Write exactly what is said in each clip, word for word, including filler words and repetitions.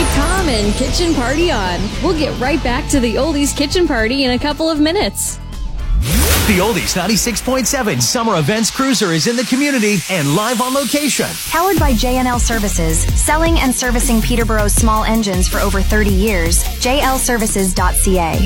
Keep calm and kitchen party on. We'll get right back to the Oldies Kitchen Party in a couple of minutes. The Oldies ninety-six point seven Summer Events Cruiser is in the community and live on location. Powered by J N L Services, selling and servicing Peterborough's small engines for over thirty years. J L services dot c a.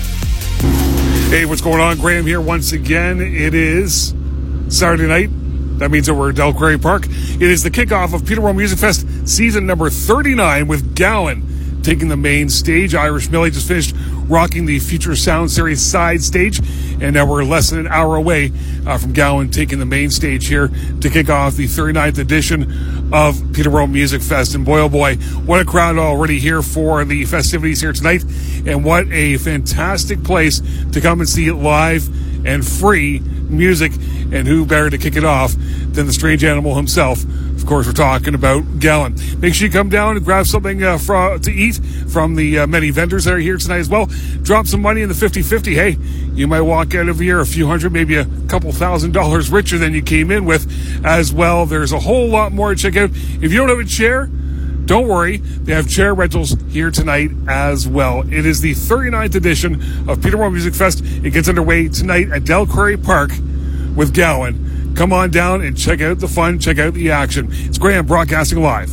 Hey, what's going on? Graham here once again. It is Saturday night. That means that we're at Del Quarry Park. It is the kickoff of Peterborough Music Fest season number thirty-nine with Gowan taking the main stage. Irish Millie just finished rocking the Future Sound Series side stage, and now we're less than an hour away uh, from Gowan taking the main stage here to kick off the thirty-ninth edition of Peterborough Music Fest. And boy, oh boy, what a crowd already here for the festivities here tonight, and what a fantastic place to come and see live and free music. And who better to kick it off than the strange animal himself? Of course, we're talking about Gowan. Make sure you come down and grab something uh, for, to eat from the uh, many vendors that are here tonight as well. Drop some money in the fifty-fifty. Hey, you might walk out of here a few hundred, maybe a couple thousand dollars richer than you came in with as well. There's a whole lot more to check out. If you don't have a chair, don't worry. They have chair rentals here tonight as well. It is the thirty-ninth edition of Peterborough Music Fest. It gets underway tonight at Del Quarry Park with Gowan. Come on down and check out the fun, check out the action. It's Graham broadcasting live.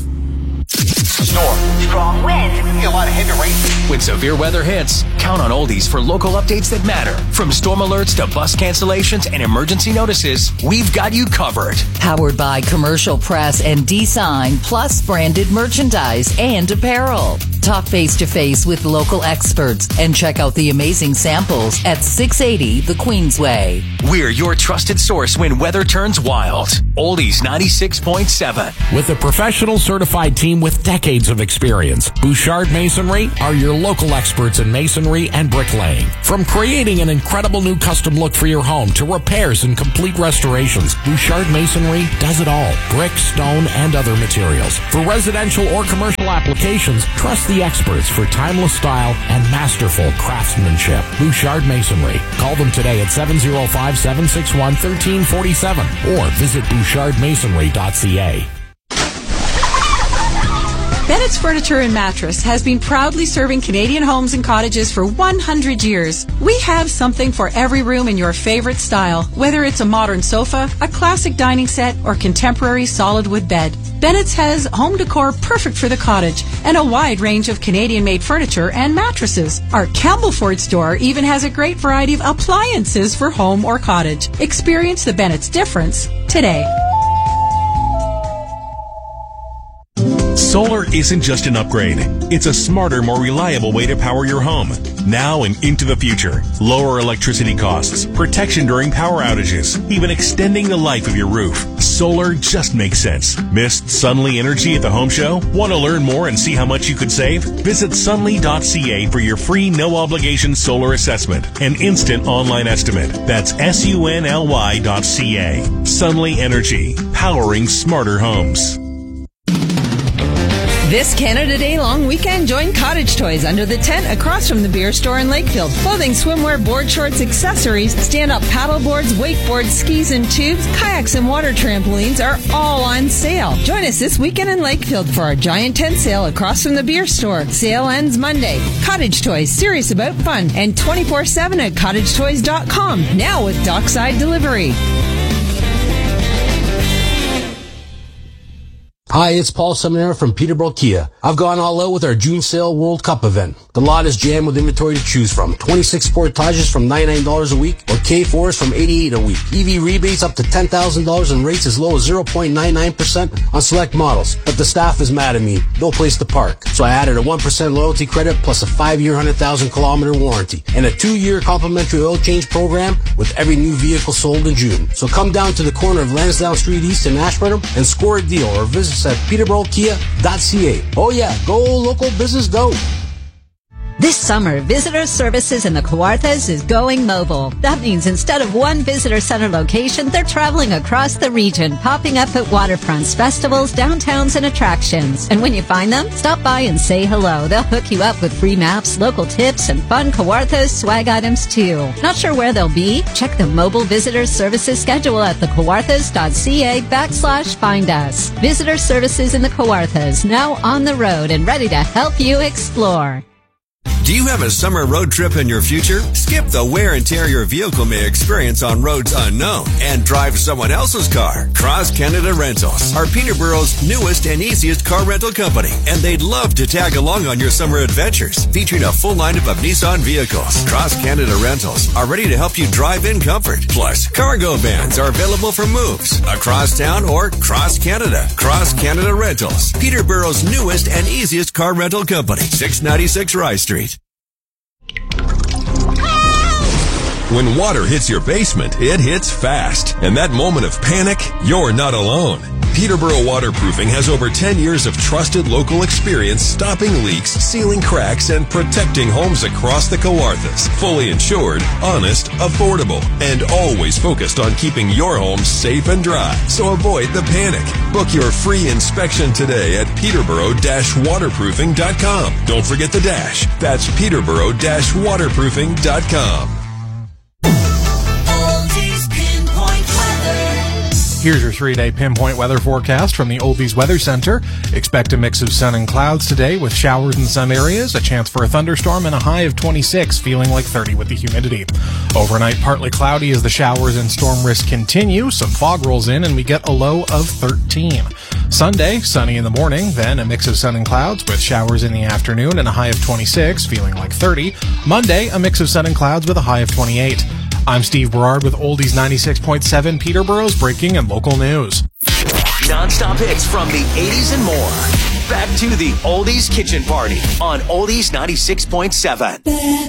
Storm, strong wind, a lot of heavy rain. When severe weather hits, count on Oldies for local updates that matter. From storm alerts to bus cancellations and emergency notices, we've got you covered. Powered by Commercial Press and D-Sign, plus branded merchandise and apparel. Talk face-to-face with local experts and check out the amazing samples at six eighty The Queensway. We're your trusted source when weather turns wild. Oldies ninety-six point seven. With a professional certified team with decades of experience, Bouchard Masonry are your local experts in masonry and bricklaying. From creating an incredible new custom look for your home to repairs and complete restorations, Bouchard Masonry does it all. Brick, stone, and other materials. For residential or commercial applications, trust the experts for timeless style and masterful craftsmanship. Bouchard Masonry. Call them today at seven oh five, seven six one, one three four seven or visit bouchard masonry dot c a. Bennett's Furniture and Mattress has been proudly serving Canadian homes and cottages for one hundred years. We have something for every room in your favorite style, whether it's a modern sofa, a classic dining set, or contemporary solid wood bed. Bennett's has home decor perfect for the cottage and a wide range of Canadian-made furniture and mattresses. Our Campbellford store even has a great variety of appliances for home or cottage. Experience the Bennett's difference today. Solar isn't just an upgrade. It's a smarter, more reliable way to power your home. Now and into the future. Lower electricity costs, protection during power outages, even extending the life of your roof. Solar just makes sense. Missed Sunly Energy at the home show? Want to learn more and see how much you could save? Visit sunly dot c a for your free no-obligation solar assessment and instant online estimate. That's S U N L Y dot C A. Sunly Energy. Powering smarter homes. This Canada Day long weekend, join Cottage Toys under the tent across from the beer store in Lakefield. Clothing, swimwear, board shorts, accessories, stand-up paddle boards, wakeboards, skis and tubes, kayaks and water trampolines are all on sale. Join us this weekend in Lakefield for our giant tent sale across from the beer store. Sale ends Monday. Cottage Toys, serious about fun, and twenty-four seven at cottage toys dot com. Now with dockside delivery. Hi, it's Paul Seminara from Peterborough Kia. I've gone all out with our June Sale World Cup event. The lot is jammed with inventory to choose from. twenty-six Sportages from ninety-nine dollars a week or K fours from eighty-eight dollars a week. E V rebates up to ten thousand dollars and rates as low as zero point nine nine percent on select models. But the staff is mad at me. No place to park. So I added a one percent loyalty credit plus a five-year, one hundred thousand kilometer warranty and a two-year complimentary oil change program with every new vehicle sold in June. So come down to the corner of Lansdowne Street East in Ashburnham and score a deal or visit us at peterborough kia dot c a. Oh yeah, go local business, go. This summer, Visitor Services in the Kawarthas is going mobile. That means instead of one visitor center location, they're traveling across the region, popping up at waterfronts, festivals, downtowns, and attractions. And when you find them, stop by and say hello. They'll hook you up with free maps, local tips, and fun Kawarthas swag items too. Not sure where they'll be? Check the Mobile Visitor Services schedule at thecawarthas.ca backslash find us. Visitor Services in the Kawarthas, now on the road and ready to help you explore. Do you have a summer road trip in your future? Skip the wear and tear your vehicle may experience on roads unknown and drive someone else's car. Cross Canada Rentals are Peterborough's newest and easiest car rental company, and they'd love to tag along on your summer adventures. Featuring a full lineup of Nissan vehicles, Cross Canada Rentals are ready to help you drive in comfort. Plus, cargo vans are available for moves across town or cross Canada. Cross Canada Rentals, Peterborough's newest and easiest car rental company. six ninety-six Rye Street. When water hits your basement, it hits fast. And that moment of panic, you're not alone. Peterborough Waterproofing has over ten years of trusted local experience stopping leaks, sealing cracks, and protecting homes across the Kawarthas. Fully insured, honest, affordable, and always focused on keeping your home safe and dry. So avoid the panic. Book your free inspection today at peterborough dash waterproofing dot com. Don't forget the dash. That's peterborough dash waterproofing dot com. Here's your three-day pinpoint weather forecast from the Oldies Weather Center. Expect a mix of sun and clouds today with showers in some areas, a chance for a thunderstorm, and a high of twenty-six, feeling like thirty with the humidity. Overnight, partly cloudy as the showers and storm risk continue. Some fog rolls in, and we get a low of thirteen. Sunday, sunny in the morning, then a mix of sun and clouds with showers in the afternoon and a high of twenty-six, feeling like thirty. Monday, a mix of sun and clouds with a high of twenty-eight. I'm Steve Berard with Oldies ninety-six point seven, Peterborough's breaking and local news. Non-stop hits from the eighties and more. Back to the Oldies Kitchen Party on Oldies ninety-six point seven.